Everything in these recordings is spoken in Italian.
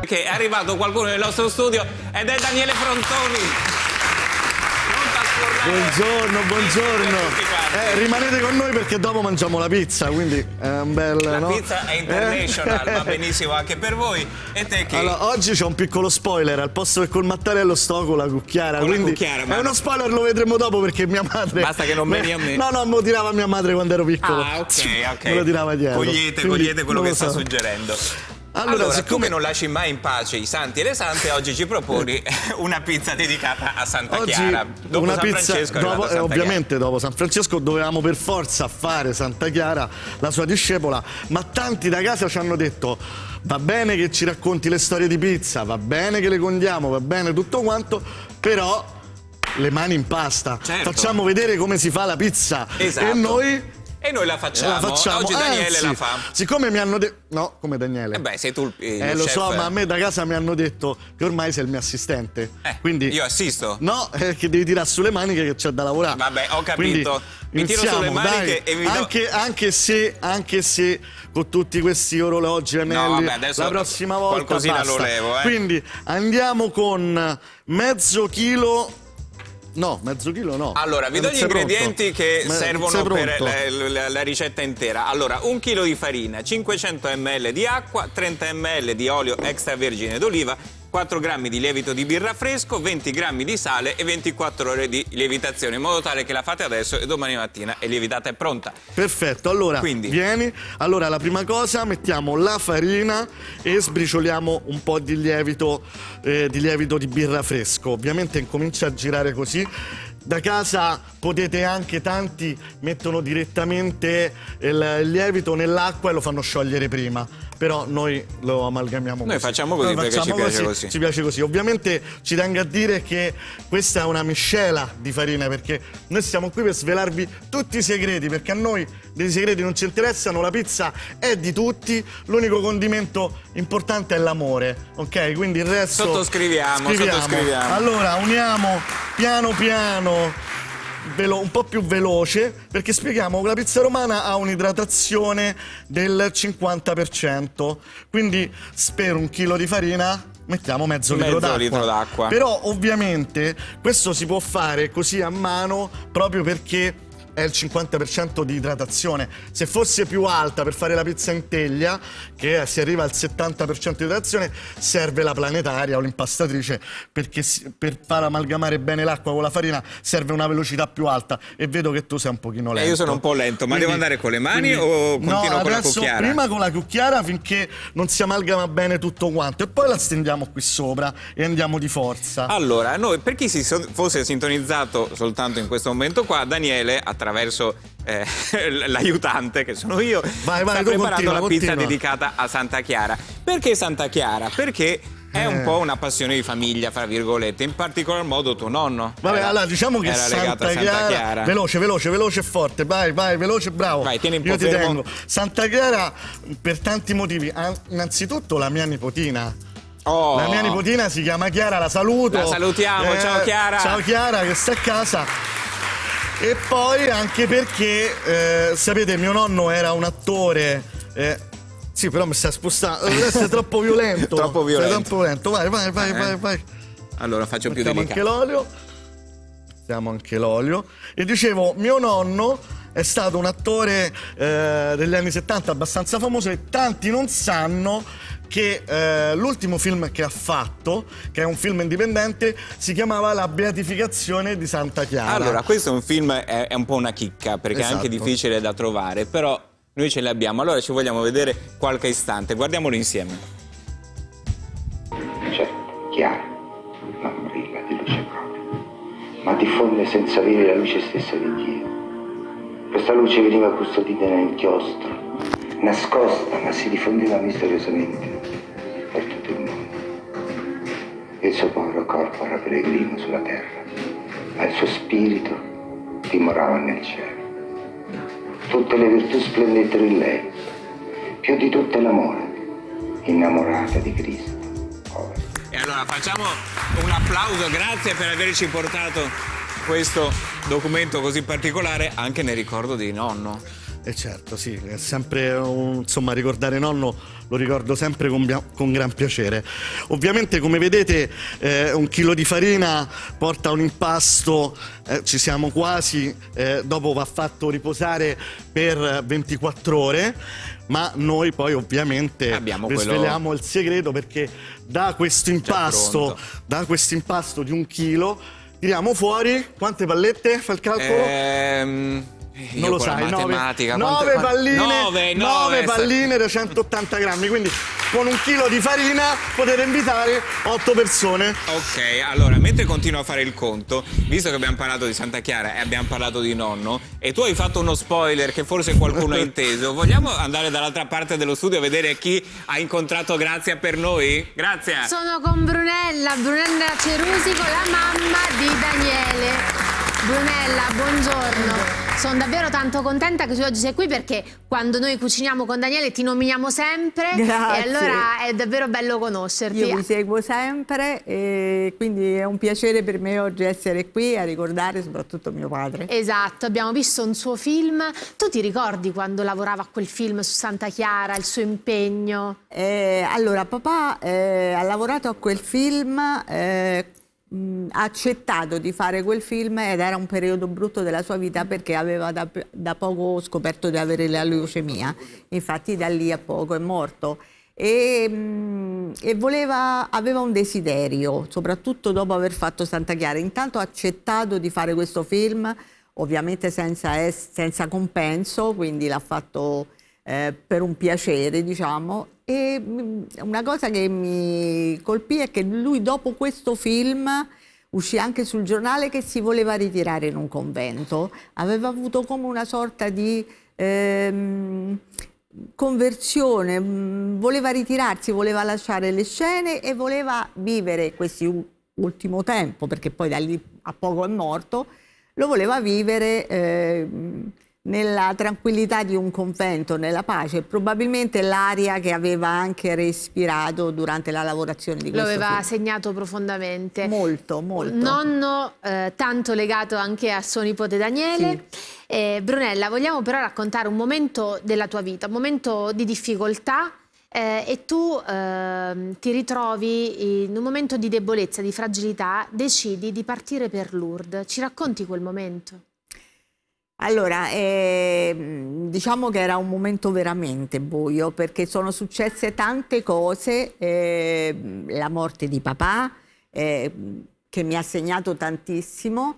Che è arrivato qualcuno nel nostro studio ed è Daniele Frontoni. Buongiorno, buongiorno. Rimanete con noi perché dopo mangiamo la pizza, quindi è un bel... La pizza è international, va benissimo anche per voi. E te che... Allora, oggi c'è un piccolo spoiler, al posto che col mattarello sto con la cucchiara. Con quindi la cucchiara, ma... È uno spoiler, lo vedremo dopo perché mia madre... Basta che non veni a me. No, me lo tirava mia madre quando ero piccolo. Ah, ok. Me lo tirava dietro. Cogliete quello che sta suggerendo. Allora, siccome... tu che non lasci mai in pace i santi e le sante, oggi ci proponi una pizza dedicata a Santa Chiara. Dopo una San pizza, Francesco Santa ovviamente Chiara. Dopo San Francesco dovevamo per forza fare Santa Chiara, la sua discepola, ma tanti da casa ci hanno detto: va bene che ci racconti le storie di pizza, va bene che le condiamo, va bene tutto quanto, però le mani in pasta. Certo. Facciamo vedere come si fa la pizza. Esatto. E noi la facciamo. Oggi Daniele la fa. Siccome mi hanno detto... No, come Daniele. Beh, sei tu il lo chef. so, ma a me da casa mi hanno detto che ormai sei il mio assistente. Quindi io assisto? No, che devi tirare sulle maniche che c'è da lavorare. Vabbè, ho capito. Quindi, mi tiro sulle maniche e vi do... anche se con tutti questi orologi, anelli, la prossima volta qualcosina basta. lo levo, Quindi andiamo con mezzo chilo... No, mezzo chilo no. Allora, vi do gli ingredienti che servono per la ricetta intera. Allora, 1 chilo di farina, 500 ml di acqua, 30 ml di olio extravergine d'oliva, 4 grammi di lievito di birra fresco, 20 grammi di sale e 24 ore di lievitazione, in modo tale che la fate adesso e domani mattina è lievitata e pronta. Perfetto, allora vieni. Allora, la prima cosa, mettiamo la farina e sbricioliamo un po' di lievito di birra fresco. Ovviamente incomincia a girare così. Da casa potete anche, tanti mettono direttamente il lievito nell'acqua e lo fanno sciogliere prima, però noi lo amalgamiamo così. Noi facciamo così perché ci piace così. Ci piace così. Ovviamente ci tengo a dire che questa è una miscela di farina, perché noi siamo qui per svelarvi tutti i segreti, perché a noi dei segreti non ci interessano, la pizza è di tutti, l'unico condimento importante è l'amore, ok? Quindi il resto... Sottoscriviamo. Allora, uniamo piano piano, un po' più veloce, perché spieghiamo che la pizza romana ha un'idratazione del 50%, quindi per 1 chilo di farina mettiamo mezzo litro d'acqua. Però ovviamente questo si può fare così a mano proprio perché è il 50% di idratazione. Se fosse più alta, per fare la pizza in teglia, che si arriva al 70% di idratazione, serve la planetaria o l'impastatrice, perché per far amalgamare bene l'acqua con la farina serve una velocità più alta, e vedo che tu sei un pochino lento. Io sono un po' lento, ma devo andare con le mani o continuo con la cucchiara? Prima con la cucchiara finché non si amalgama bene tutto quanto, e poi la stendiamo qui sopra e andiamo di forza. Allora, noi, per chi si fosse sintonizzato soltanto in questo momento qua, Daniele, attraverso l'aiutante che sono io, sta preparando la pizza dedicata a Santa Chiara. Perché Santa Chiara? Perché è un po' una passione di famiglia, fra virgolette, in particolar modo tuo nonno. Allora diciamo che Santa Chiara, veloce e forte, vai, veloce, bravo. Vai, tieni un po' io ti tengo. Santa Chiara per tanti motivi, innanzitutto la mia nipotina. La mia nipotina si chiama Chiara, la saluto. La salutiamo, ciao Chiara. Ciao Chiara, che sta a casa. E poi anche perché, sapete, mio nonno era un attore... Sì, però mi sta spostando. Adesso è troppo violento. Troppo violento. Vai. Allora faccio più delicato. Mettiamo anche l'olio. E dicevo, mio nonno è stato un attore degli anni 70 abbastanza famoso, e tanti non sanno che l'ultimo film che ha fatto, che è un film indipendente, si chiamava La beatificazione di Santa Chiara. Allora, questo è un film, è un po' una chicca, perché è anche difficile da trovare, però noi ce l'abbiamo. Allora ci vogliamo vedere qualche istante, guardiamolo insieme. Certo, Chiara non brilla di luce propria, ma diffonde senza avere la luce stessa di Dio. Questa luce veniva custodita nel inchiostro, nascosta, ma si diffondeva misteriosamente per tutto il mondo. Il suo povero corpo era peregrino sulla terra, ma il suo spirito dimorava nel cielo. Tutte le virtù splendettero in lei, più di tutte l'amore, innamorata di Cristo. E allora facciamo un applauso, grazie per averci portato questo documento così particolare anche nel ricordo di nonno. certo, sì, è sempre insomma, ricordare nonno lo ricordo sempre con gran piacere. Ovviamente, come vedete, 1 chilo di farina porta un impasto, ci siamo quasi, dopo va fatto riposare per 24 ore, ma noi poi ovviamente sveliamo il segreto, perché da questo impasto di 1 chilo tiriamo fuori quante pallette? Fa il calcolo? Non lo sai, 9 palline da 180 grammi, quindi con 1 chilo di farina potete invitare 8 persone. Ok, allora, mentre continuo a fare il conto, visto che abbiamo parlato di Santa Chiara e abbiamo parlato di nonno, e tu hai fatto uno spoiler che forse qualcuno ha inteso, vogliamo andare dall'altra parte dello studio a vedere chi ha incontrato Grazia per noi? Grazia! Sono con Brunella Cerusico, la mamma di Daniele. Brunella, buongiorno. Sono davvero tanto contenta che tu oggi sei qui, perché quando noi cuciniamo con Daniele ti nominiamo sempre. Grazie. E allora è davvero bello conoscerti. Io vi seguo sempre e quindi è un piacere per me oggi essere qui a ricordare soprattutto mio padre. Esatto, abbiamo visto un suo film. Tu ti ricordi quando lavorava a quel film su Santa Chiara, il suo impegno? Allora, papà ha lavorato a quel film, ha accettato di fare quel film, ed era un periodo brutto della sua vita perché aveva da poco scoperto di avere la leucemia, infatti da lì a poco è morto e aveva un desiderio, soprattutto dopo aver fatto Santa Chiara. Intanto ha accettato di fare questo film, ovviamente senza compenso, quindi l'ha fatto per un piacere, diciamo. E una cosa che mi colpì è che lui dopo questo film uscì anche sul giornale che si voleva ritirare in un convento. Aveva avuto come una sorta di conversione, voleva ritirarsi, voleva lasciare le scene e voleva vivere questo ultimo tempo, perché poi da lì a poco è morto, lo voleva vivere nella tranquillità di un convento, nella pace, probabilmente l'aria che aveva anche respirato durante la lavorazione di questo film. Lo aveva segnato profondamente. Molto, molto. Nonno tanto legato anche a suo nipote Daniele. Sì. Brunella, vogliamo però raccontare un momento della tua vita, un momento di difficoltà, e tu ti ritrovi in un momento di debolezza, di fragilità, decidi di partire per Lourdes. Ci racconti quel momento? Allora, diciamo che era un momento veramente buio, perché sono successe tante cose, la morte di papà, che mi ha segnato tantissimo,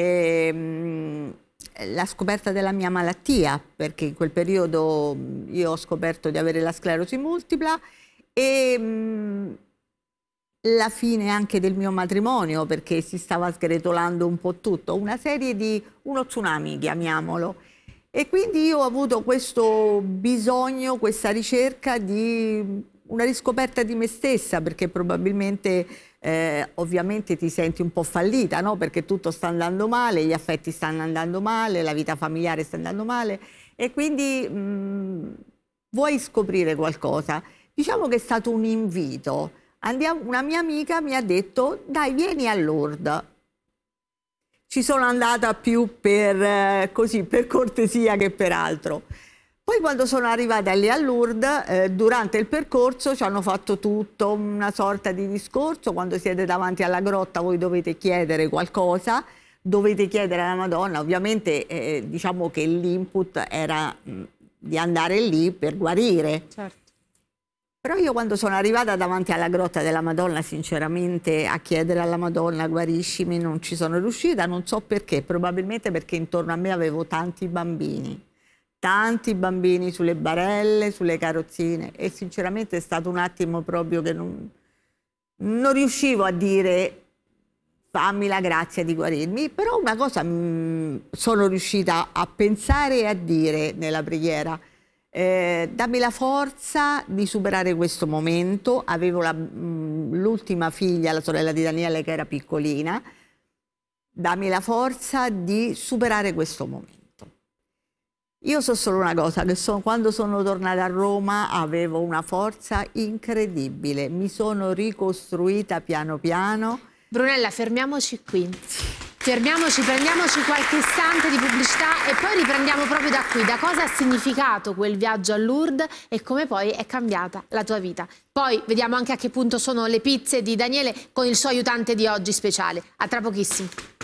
la scoperta della mia malattia, perché in quel periodo io ho scoperto di avere la sclerosi multipla, e la fine anche del mio matrimonio, perché si stava sgretolando un po' tutto, uno tsunami, chiamiamolo. E quindi io ho avuto questo bisogno, questa ricerca di una riscoperta di me stessa, perché probabilmente ovviamente ti senti un po' fallita, no? Perché tutto sta andando male, gli affetti stanno andando male, la vita familiare sta andando male, e quindi vuoi scoprire qualcosa. Diciamo che è stato un invito. Una mia amica mi ha detto: dai, vieni a Lourdes. Ci sono andata più per cortesia che per altro. Poi quando sono arrivata lì a Lourdes, durante il percorso ci hanno fatto tutto una sorta di discorso. Quando siete davanti alla grotta voi dovete chiedere qualcosa, dovete chiedere alla Madonna. Ovviamente diciamo che l'input era di andare lì per guarire. Certo. Però io quando sono arrivata davanti alla grotta della Madonna, sinceramente, a chiedere alla Madonna guariscimi, non ci sono riuscita, non so perché, probabilmente perché intorno a me avevo tanti bambini sulle barelle, sulle carrozzine, e sinceramente è stato un attimo proprio che non riuscivo a dire fammi la grazia di guarirmi. Però una cosa sono riuscita a pensare e a dire nella preghiera: dammi la forza di superare questo momento. Avevo l'ultima figlia, la sorella di Daniele, che era piccolina. Dammi la forza di superare questo momento. Io so solo una cosa, che quando sono tornata a Roma avevo una forza incredibile, mi sono ricostruita piano piano. Brunella, fermiamoci qui. Fermiamoci, prendiamoci qualche istante di pubblicità e poi riprendiamo proprio da qui, da cosa ha significato quel viaggio a Lourdes e come poi è cambiata la tua vita. Poi vediamo anche a che punto sono le pizze di Daniele con il suo aiutante di oggi speciale. A tra pochissimo.